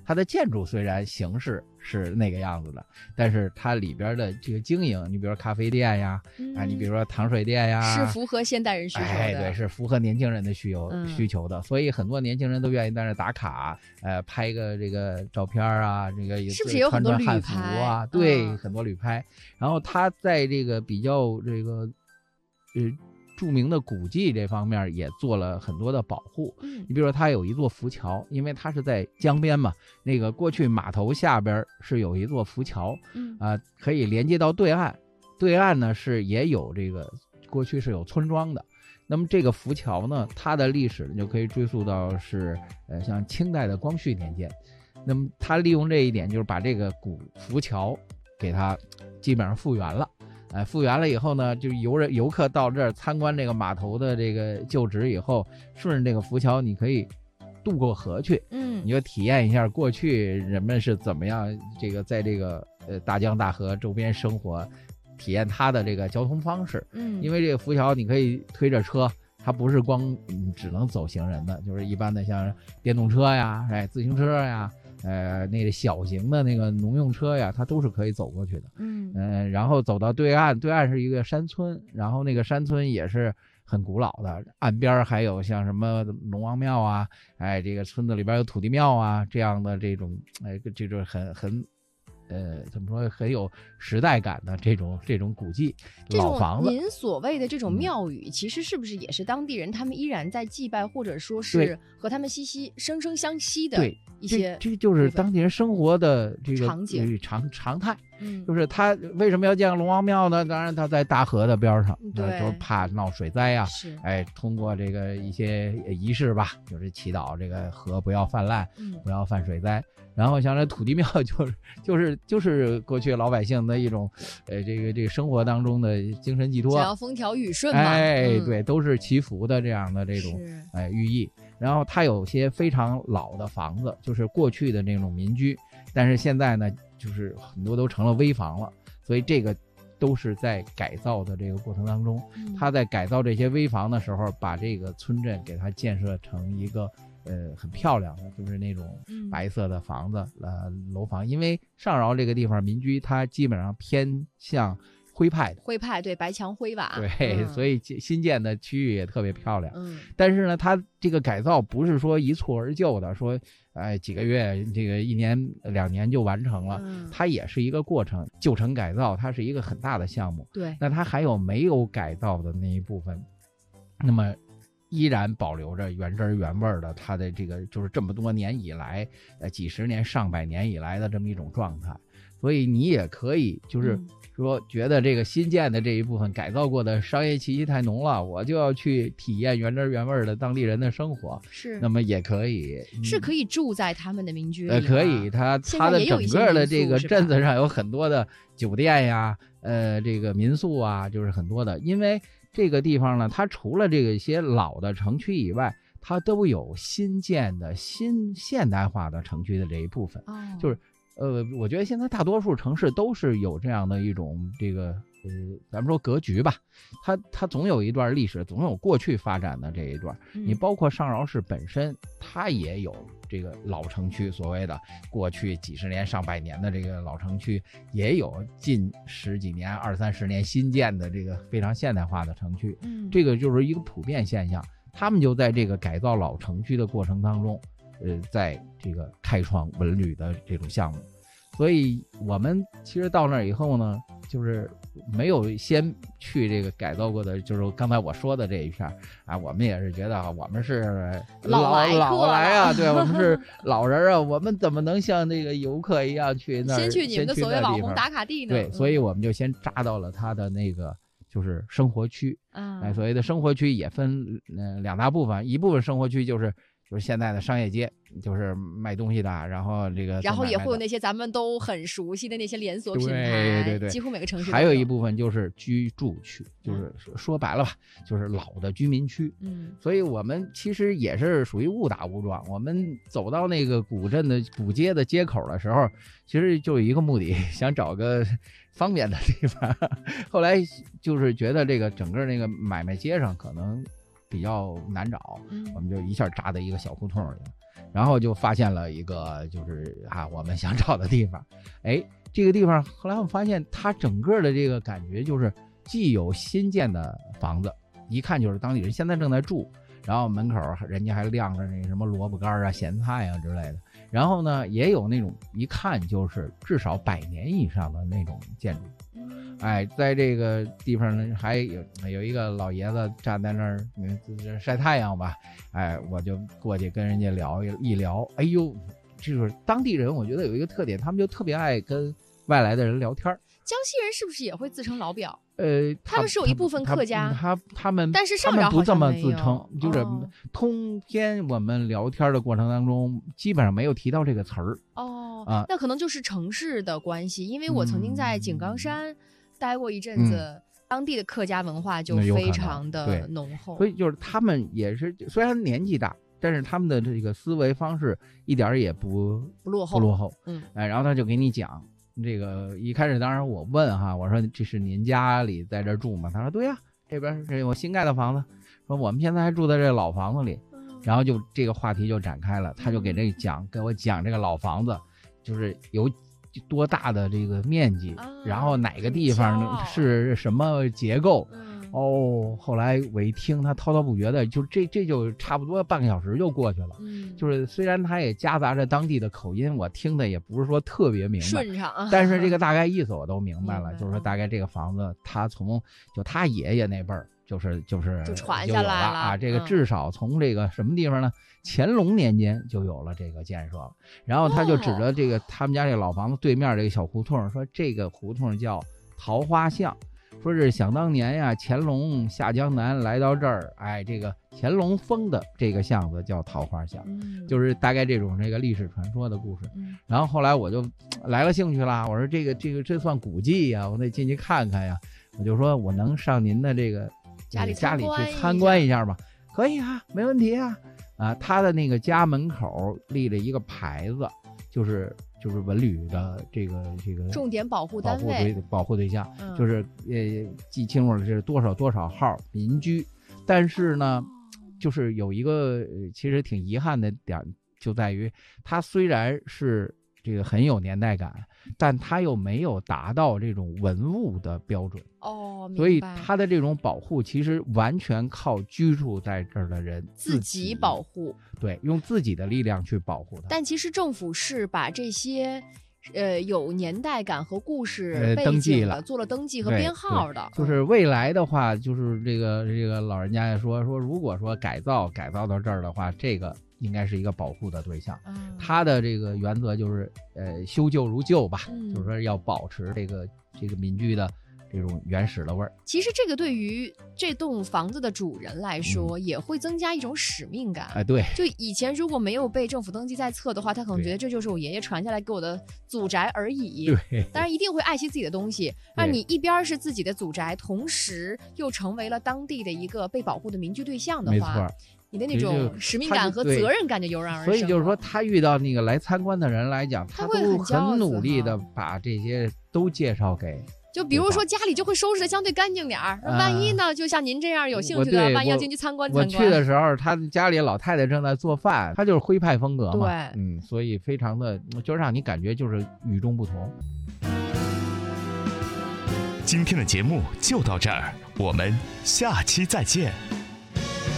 它的建筑虽然形式是那个样子的，但是它里边的这个经营，你比如说咖啡店呀，你比如说糖水店呀， 是符合现代人需求的， 对，是符合年轻人的需求的，所以很多年轻人都愿意在那打卡，拍个这个照片啊，这个是不是有很多旅汉服啊？对，很多旅拍。然后他在这个比较这个著名的古迹这方面也做了很多的保护。你比如说它有一座浮桥，因为它是在江边嘛，那个过去码头下边是有一座浮桥，可以连接到对岸。对岸呢也有这个过去是有村庄的。那么这个浮桥呢，它的历史就可以追溯到是像清代的光绪年间。那么它利用这一点，就是把这个古浮桥给它基本上复原了。复原了以后呢，就游客到这儿参观这个码头的这个旧址以后，顺着这个浮桥，你可以渡过河去，你就体验一下过去人们是怎么样这个在这个大江大河周边生活，体验它的这个交通方式。因为这个浮桥你可以推着车，它不是光只能走行人的，就是一般的像电动车呀，自行车呀。那个小型的那个农用车呀，它都是可以走过去的。然后走到对岸，对岸是一个山村，然后那个山村也是很古老的，岸边还有像什么龙王庙啊，这个村子里边有土地庙啊，这样的这种，这种很怎么说很有时代感的这种古迹老房子。 您所谓的这种庙宇，其实是不是也是当地人他们依然在祭拜，或者说是和他们生生相息的一些？ 这就是当地人生活的这个场景常态。就是他为什么要建龙王庙呢？当然他在大河的边上，就怕闹水灾啊。通过这个一些仪式吧，就是祈祷这个河不要泛滥，不要犯水灾。然后像这土地庙就是过去老百姓的一种这个生活当中的精神寄托， 想要风调雨顺嘛。 对，都是祈福的这样的这种寓意。然后它有些非常老的房子，就是过去的那种民居，但是现在呢，就是很多都成了危房了，所以这个都是在改造的这个过程当中。他在改造这些危房的时候，把这个村镇给它建设成一个很漂亮的，就是那种白色的房子楼房。因为上饶这个地方民居它基本上偏向徽派对，白墙灰瓦。 对，所以新建的区域也特别漂亮。但是呢，它这个改造不是说一蹴而就的，说几个月这个1年2年就完成了，它也是一个过程。旧城改造它是一个很大的项目。 对， 那它还有没有改造的那一部分，那么依然保留着原汁原味的它的这个就是这么多年以来几十年上百年以来的这么一种状态。所以你也可以就是说觉得这个新建的这一部分改造过的商业气息太浓了，我就要去体验原汁原味的当地人的生活。那么也可以是可以住在他们的民居里。 可以，它的整个的这个镇子上有很多的酒店呀，这个民宿啊，就是很多的。因为这个地方呢，它除了这个一些老的城区以外，它都有新建的新现代化的城区的这一部分。就是我觉得现在大多数城市都是有这样的一种这个咱们说格局吧，它总有一段历史，总有过去发展的这一段。你包括上饶市本身，它也有这个老城区，所谓的过去几十年上百年的这个老城区，也有近10几年20-30年新建的这个非常现代化的城区。这个就是一个普遍现象。他们就在这个改造老城区的过程当中在这个开创文旅的这种项目。所以我们其实到那儿以后呢，就是没有先去这个改造过的，就是刚才我说的这一片我们也是觉得我们是老来啊，对，我们是老人啊，我们怎么能像那个游客一样去那儿， 先去你们的所谓网红打卡地呢？ 对，所以我们就先扎到了他的那个就是生活区。所谓的生活区也分2大部分，一部分生活区就是现在的商业街，就是卖东西的，然后也会有那些咱们都很熟悉的那些连锁品牌， 对， 几乎每个城市都有。 还有一部分就是居住区，就是说白了吧，就是老的居民区。所以我们其实也是属于误打误撞。我们走到那个古镇的古街的街口的时候，其实就有一个目的，想找个方便的地方。后来就是觉得这个整个那个买卖街上可能比较难找，我们就一下扎在一个小胡同里了。 然后就发现了一个就是我们想找的地方。这个地方后来我们发现它整个的这个感觉就是既有新建的房子，一看就是当地人现在正在住，然后门口人家还晾着那什么萝卜干啊、咸菜啊之类的，然后呢也有那种一看就是至少100年以上的那种建筑。在这个地方呢，还有一个老爷子站在那儿晒太阳吧，我就过去跟人家聊一聊，哎呦，就是当地人，我觉得有一个特点，他们就特别爱跟外来的人聊天。 江西人是不是也会自称老表？他们是有一部分客家， 他们， 但是上饶不这么自称，就是通篇我们聊天的过程当中，基本上没有提到这个词儿。 那可能就是城市的关系，因为我曾经在井冈山待过一阵子，当地的客家文化就非常的浓厚， 所以就是他们也是虽然年纪大，但是他们的这个思维方式一点也不落后。然后他就给你讲。这个一开始当然我问我说这是您家里在这住吗？他说对呀，这边是我新盖的房子，说我们现在还住在这老房子里。然后就这个话题就展开了，他就给我讲这个老房子就是有多大的这个面积，然后哪个地方是什么结构。后来我一听他滔滔不绝的，就这就差不多半个小时就过去了。就是虽然他也夹杂着当地的口音，我听的也不是说特别明白， 顺畅， 但是这个大概意思我都明白了。就是说大概这个房子他从就他爷爷那辈儿就传下来了这个至少从这个什么地方呢？乾隆年间就有了这个建设了。然后他就指着这个他们家这个老房子对面这个小胡同，说这个胡同叫桃花巷。说是想当年呀，乾隆下江南来到这儿，这个乾隆封的这个巷子叫桃花巷，就是大概这种这个历史传说的故事。然后后来我就来了兴趣了，我说这算古迹呀，我得进去看看呀。我就说我能上您的这个家里去参观一下吗？可以啊，没问题啊。他的那个家门口立了一个牌子，就是文旅的这个重点保护单位保护对象，就是记清楚了这是多少号民居。但是呢，就是有一个其实挺遗憾的点，就在于它虽然是这个很有年代感，但它又没有达到这种文物的标准。所以它的这种保护其实完全靠居住在这儿的人自己保护， 对，用自己的力量去保护它。 但其实政府是把这些有年代感和故事背景的做了登记和编号的。 就是未来的话，就是这个老人家也说如果说改造到这儿的话，这个应该是一个保护的对象。他的这个原则就是修旧如旧吧，就是说要保持这个民居的这种原始的味儿。 其实这个对于这栋房子的主人来说，也会增加一种使命感。 对， 就以前如果没有被政府登记在册的话，他可能觉得这就是我爷爷传下来给我的祖宅而已。 对， 当然一定会爱惜自己的东西。那你一边是自己的祖宅，同时又成为了当地的一个被保护的民居对象的话， 没错， 你的那种使命感和责任感就油然而生。 所以就是说，他遇到那个来参观的人来讲，他都很努力的把这些都介绍给。 就比如说家里就会收拾的相对干净点儿，万一呢，就像您这样有兴趣的，万一要进去参观参观。 我去的时候，他家里老太太正在做饭，他就是徽派风格嘛， 对， 所以非常的就让你感觉就是与众不同。 今天的节目就到这儿，我们下期再见。